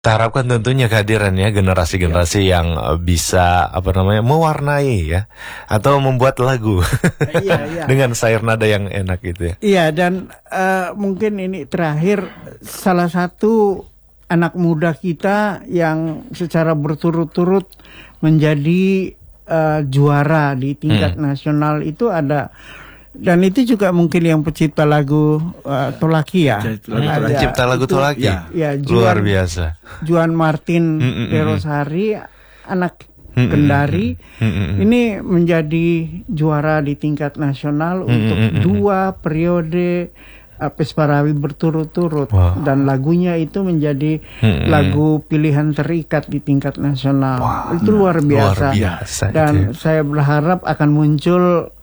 Kita harapkan tentunya kehadirannya generasi-generasi yang bisa mewarnai ya atau membuat lagu dengan sayur nada yang enak gitu ya. Iya, dan mungkin ini terakhir salah satu anak muda kita yang secara berturut-turut menjadi juara di tingkat nasional itu ada. Dan itu juga mungkin yang pencipta lagu Tolaki ya. Pencipta lagu Tolaki. Ya, luar biasa. Juan Martin Perosari, anak Kendari, ini menjadi juara di tingkat nasional untuk 2 periode Pesparawi berturut-turut. Dan lagunya itu menjadi lagu pilihan terikat di tingkat nasional. Itu luar biasa. Dan saya berharap akan muncul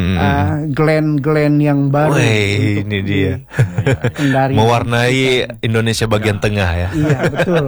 Glenn yang baru. Ini dia mewarnai Indonesia bagian tengah ya. Iya, betul.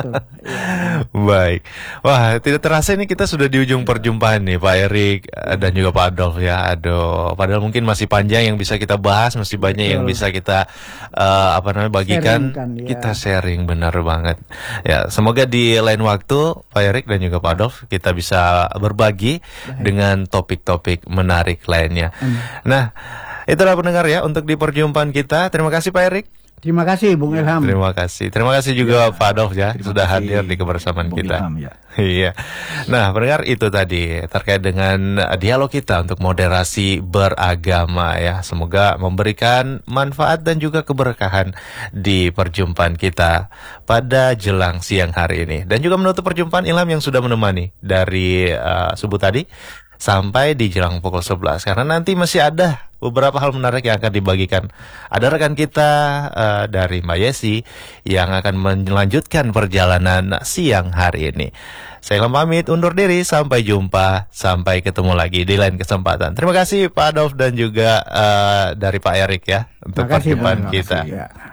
Baik. Wah, tidak terasa ini kita sudah di ujung perjumpaan nih Pak Erik dan juga Pak Adolf ya. Aduh, padahal mungkin masih panjang yang bisa kita bahas, masih banyak yang bisa kita bagikan. Kita sharing, benar banget. Ya, semoga di lain waktu Pak Erik dan juga Pak Adolf kita bisa berbagi dengan topik-topik menarik lainnya. Nah, itulah pendengar ya untuk di perjumpaan kita. Terima kasih Pak Erik. Terima kasih Bung Ilham. Terima kasih juga Pak Adolf ya sudah hadir di kebersamaan Bung kita. Ilham, ya. Iya. Nah, pendengar itu tadi terkait dengan dialog kita untuk moderasi beragama ya. Semoga memberikan manfaat dan juga keberkahan di perjumpaan kita pada jelang siang hari ini. Dan juga menutup perjumpaan Ilham yang sudah menemani dari subuh tadi sampai di jelang pukul 11. Karena nanti masih ada beberapa hal menarik yang akan dibagikan. Ada rekan kita dari Mbak Yesi yang akan melanjutkan perjalanan siang hari ini. Saya Ilham pamit undur diri, sampai jumpa, sampai ketemu lagi di lain kesempatan. Terima kasih Pak Adolf dan juga dari Pak Erik ya untuk perjumpaan kita.